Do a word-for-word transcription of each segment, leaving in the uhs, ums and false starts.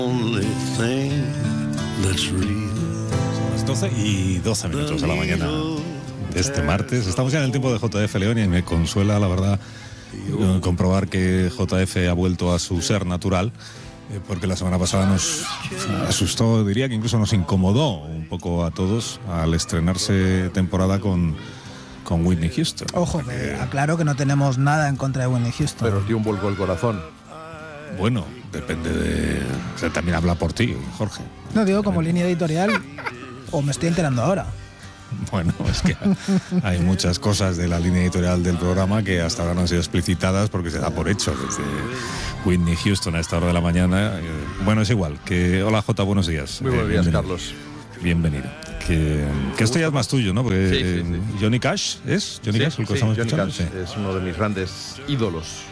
Son las doce y doce minutos de la mañana de este martes. Estamos ya en el tiempo de J F León y me consuela, la verdad, comprobar que J F ha vuelto a su ser natural, porque la semana pasada nos asustó, diría que incluso nos incomodó un poco a todos al estrenarse temporada con, con Whitney Houston. Ojo, que aclaro que no tenemos nada en contra de Whitney Houston. Pero os dio un vuelco al corazón. Bueno, depende de... O sea, también habla por ti, Jorge. No digo como línea editorial, o me estoy enterando ahora. Bueno, es que hay muchas cosas de la línea editorial del programa que hasta ahora no han sido explicitadas porque se da por hecho. Desde Whitney Houston a esta hora de la mañana. Bueno, es igual. Que hola, Jota, buenos días. Muy buenos días, bienvenido. Carlos. Bienvenido. Que, que esto ya es más tuyo, ¿no? Porque sí, sí, sí. Johnny Cash es Johnny sí, Cash el que sí, estamos Johnny escuchando. Cash Sí. es uno de mis grandes ídolos.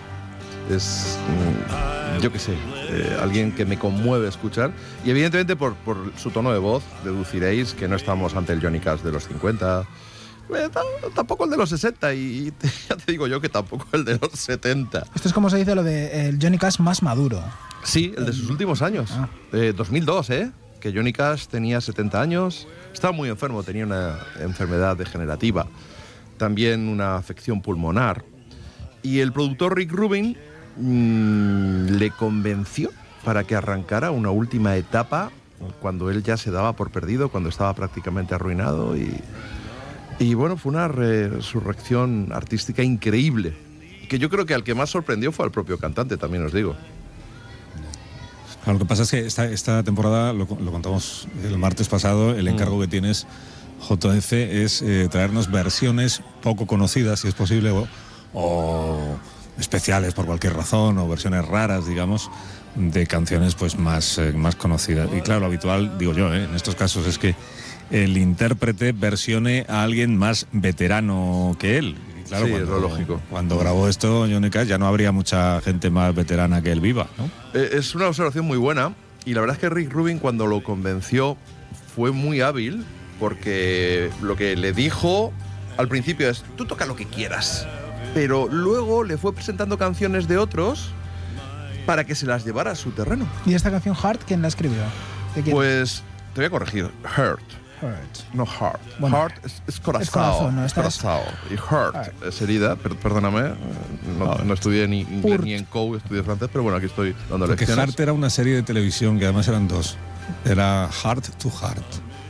Es, mm, yo qué sé, eh, alguien que me conmueve escuchar. Y evidentemente por, por su tono de voz deduciréis que no estamos ante el Johnny Cash de los cincuenta, eh, t- tampoco el de los sesenta, y te, ya te digo yo que tampoco el de los setenta. Esto es como se dice lo de el Johnny Cash más maduro. Sí, el de sus últimos años. Ah. Eh, dos mil dos, ¿eh? Que Johnny Cash tenía setenta años, estaba muy enfermo, tenía una enfermedad degenerativa, también una afección pulmonar. Y el productor Rick Rubin mmm, le convenció para que arrancara una última etapa cuando él ya se daba por perdido, cuando estaba prácticamente arruinado. Y, y bueno, fue una resurrección artística increíble, que yo creo que al que más sorprendió fue al propio cantante, también os digo. Lo que pasa es que esta, esta temporada, lo, lo contamos el martes pasado, el encargo mm. que tienes, J F, es eh, traernos versiones poco conocidas, si es posible, o, o especiales por cualquier razón, o versiones raras, digamos, de canciones pues más, eh, más conocidas. Y claro, lo habitual, digo yo, eh, en estos casos es que el intérprete versione a alguien más veterano que él. Y claro, sí, cuando, es lo lógico. Cuando grabó esto Johnny Cash ya no habría mucha gente más veterana que él viva, ¿no? Eh, es una observación muy buena, y la verdad es que Rick Rubin, cuando lo convenció, fue muy hábil, porque lo que le dijo al principio es: tú toca lo que quieras. Pero luego le fue presentando canciones de otros para que se las llevara a su terreno. ¿Y esta canción Heart quién la escribió? ¿De quién? Pues te voy a corregir. Hurt. Heart. No heart. Bueno, heart es, es corazón. es corazón, ¿no? Es Esta es- corazón. Y hurt Heart. es herida. Per- perdóname, no, no estudié ni inglés Hurt. ni en C O U, estudié francés, pero bueno, aquí estoy dando Porque lecciones. Heart era una serie de televisión que además eran dos. Era Heart to Heart.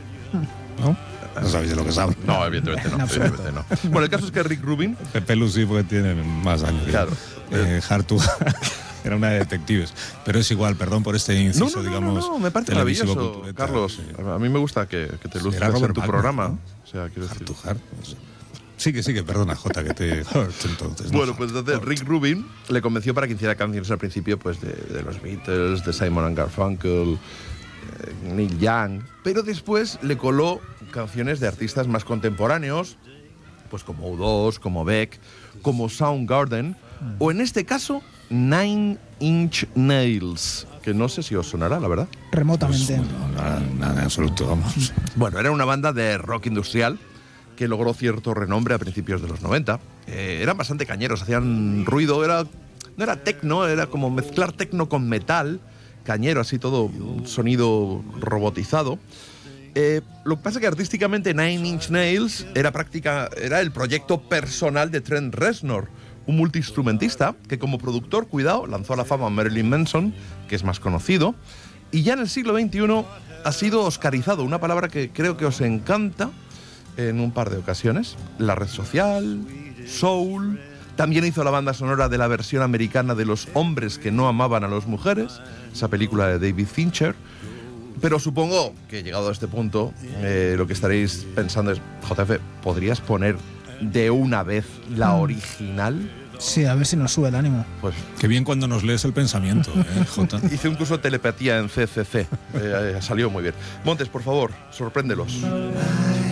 ¿No? No sabéis de lo que saben. No, evidentemente no. En absoluto. evidentemente no. Bueno, el caso es que Rick Rubin, Pepe Lucy porque tiene más años. Claro. Eh, Heart to Heart era una de detectives. Pero es igual, perdón por este inciso, no, no, no, digamos. no, no, me parece televisivo maravilloso, cultureta. Carlos. Sí. A mí me gusta que, que te luzcas Era en Robert tu Wagner, programa. ¿no? O sea, quiero Heart decir. to Heart. No sé. Sigue, sigue, perdona, Jota, que te Heart entonces. Bueno, no pues Heart. entonces Rick Rubin le convenció para que hiciera canciones al principio pues de, de los Beatles, de Simon and Garfunkel, eh, Neil Young, pero después le coló canciones de artistas más contemporáneos, pues como U dos, como Beck, como Soundgarden, o en este caso Nine Inch Nails, que no sé si os sonará, la verdad. Remotamente. Pues, no, nada, nada en absoluto, vamos. Bueno, era una banda de rock industrial que logró cierto renombre a principios de los noventa. Eh, eran bastante cañeros, hacían ruido, era, no era tecno, era como mezclar tecno con metal, cañero, así todo, un sonido robotizado. Eh, lo que pasa es que artísticamente Nine Inch Nails era, práctica, era el proyecto personal de Trent Reznor, un multiinstrumentista que como productor, cuidado, lanzó a la fama a Marilyn Manson, que es más conocido, y ya en el siglo veintiuno ha sido oscarizado, una palabra que creo que os encanta, en un par de ocasiones. La red social, soul. También hizo la banda sonora de la versión americana de Los hombres que no amaban a las mujeres, esa película de David Fincher. Pero supongo que llegado a este punto, eh, lo que estaréis pensando es: J F, ¿podrías poner de una vez la original? Sí, a ver si nos sube el ánimo. Pues Qué bien cuando nos lees el pensamiento, ¿eh, Jota? hice un curso de telepatía en C C C. Eh, eh, salió muy bien. Montes, por favor, sorpréndelos.